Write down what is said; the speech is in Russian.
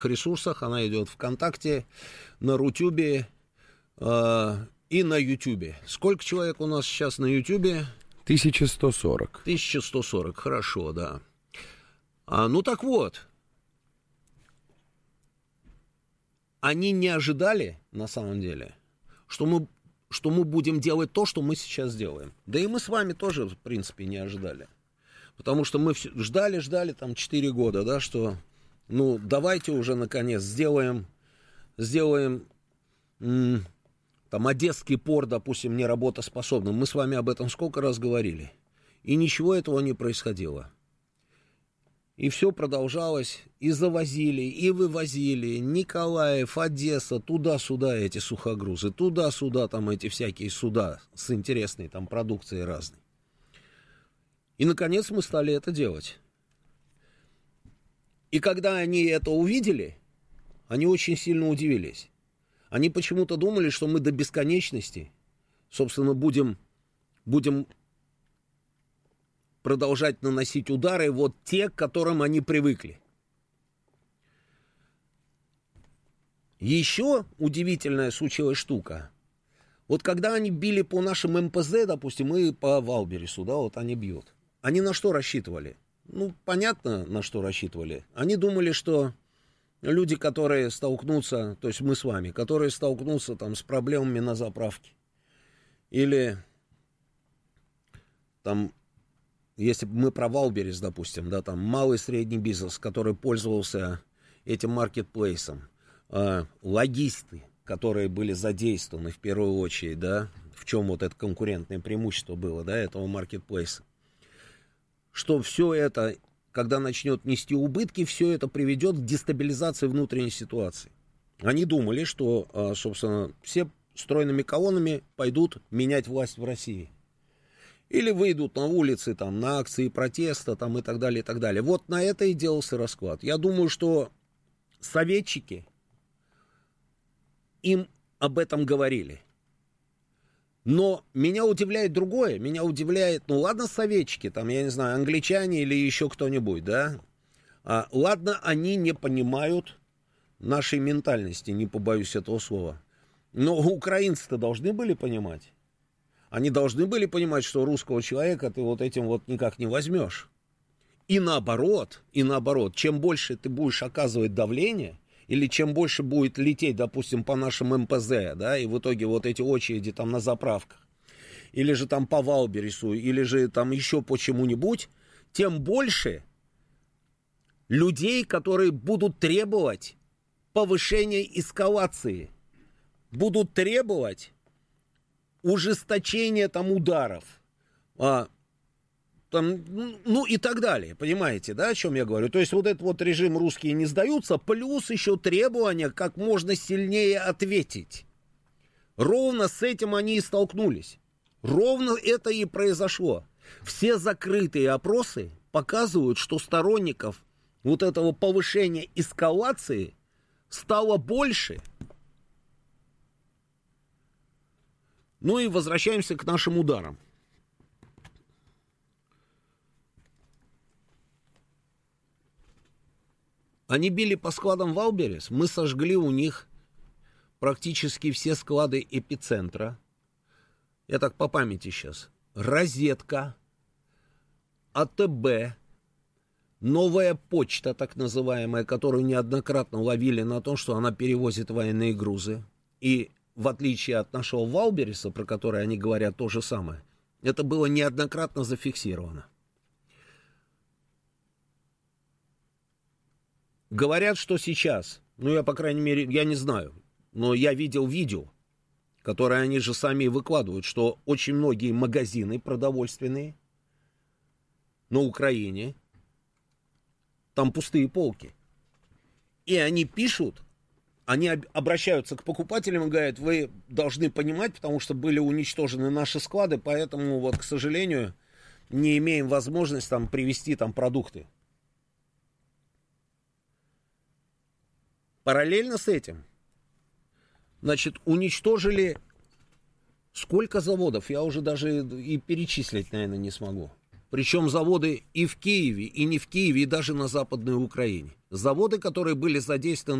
ресурсах, она идет ВКонтакте, на Рутюбе и на Ютюбе. Сколько человек у нас сейчас на Ютюбе? 1140. 1140, хорошо, да. Ну так вот, они не ожидали, на самом деле, что мы будем делать то, что мы сейчас делаем. Да и мы с вами тоже, в принципе, не ожидали. Потому что мы ждали там 4 года, да, что, ну, давайте уже, наконец, сделаем там Одесский порт, допустим, неработоспособным. Мы с вами об этом сколько раз говорили. И ничего этого не происходило. И все продолжалось, и завозили, и вывозили. Николаев, Одесса, туда-сюда эти сухогрузы, туда-сюда там эти всякие суда с интересной там продукцией разной. И, наконец, мы стали это делать. И когда они это увидели, они очень сильно удивились. Они почему-то думали, что мы до бесконечности, собственно, будем продолжать наносить удары, вот те, к которым они привыкли. Еще удивительная случилась штука. Вот когда они били по нашим МПЗ, допустим, и по Валбересу, да, вот они бьют. Они на что рассчитывали? Ну, понятно, на что рассчитывали. Они думали, что люди, которые столкнутся, то есть мы с вами, которые столкнутся там с проблемами на заправке, или там, если мы про Валберес, допустим, да, там малый и средний бизнес, который пользовался этим маркетплейсом, логисты, которые были задействованы в первую очередь, да, в чем вот это конкурентное преимущество было, да, этого маркетплейса, что все это, когда начнет нести убытки, все это приведет к дестабилизации внутренней ситуации. Они думали, что, собственно, все стройными колоннами пойдут менять власть в России. Или выйдут на улицы, там, на акции протеста, там, и так далее, и так далее. Вот на это и делался расклад. Я думаю, что советчики им об этом говорили. Но меня удивляет другое. Меня удивляет, ну ладно, советчики, там, я не знаю, англичане или еще кто-нибудь, да. Ладно, они не понимают нашей ментальности, не побоюсь этого слова. Но украинцы-то должны были понимать. Они должны были понимать, что русского человека ты вот этим вот никак не возьмешь. И наоборот, чем больше ты будешь оказывать давление, или чем больше будет лететь, допустим, по нашим МПЗ, да, и в итоге вот эти очереди там на заправках, или же там по Валбересу, или же там еще по чему-нибудь, тем больше людей, которые будут требовать повышения эскалации, будут требовать ужесточения там ударов, там, ну и так далее, понимаете, да, о чем я говорю? То есть вот этот вот режим «русские не сдаются», плюс еще требования как можно сильнее ответить. Ровно с этим они и столкнулись. Ровно это и произошло. Все закрытые опросы показывают, что сторонников вот этого повышения эскалации стало больше. Ну и возвращаемся к нашим ударам. Они били по складам Валберес, мы сожгли у них практически все склады эпицентра. Я так по памяти сейчас. Розетка, АТБ, новая почта, так называемая, которую неоднократно ловили на том, что она перевозит военные грузы. И в отличие от нашего Валбереса, про который они говорят то же самое, это было неоднократно зафиксировано. Говорят, что сейчас, ну я, по крайней мере, я не знаю, но я видел видео, которое они же сами выкладывают, что очень многие магазины продовольственные на Украине, там пустые полки. И они пишут, они обращаются к покупателям и говорят, вы должны понимать, потому что были уничтожены наши склады, поэтому вот, к сожалению, не имеем возможности там привезти там продукты. Параллельно с этим, значит, уничтожили сколько заводов, я уже даже и перечислить, наверное, не смогу. Причем заводы и в Киеве, и не в Киеве, и даже на Западной Украине. Заводы, которые были задействованы